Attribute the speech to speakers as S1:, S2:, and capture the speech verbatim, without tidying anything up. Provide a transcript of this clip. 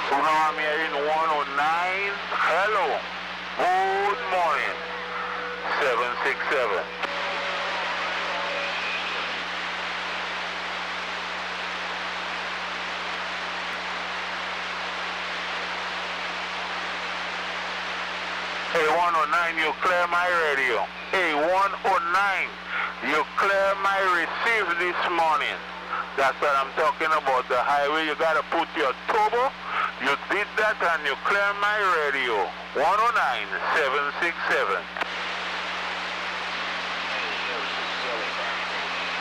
S1: Now I'm here in one oh nine. Hello. Good morning. seven six seven. Hey, one oh nine, you clear my radio. Hey, one oh nine, you clear my receive this morning. That's what I'm talking about. The highway, you got to put your turbo. You did that and you clear my radio. one oh nine, seven six seven.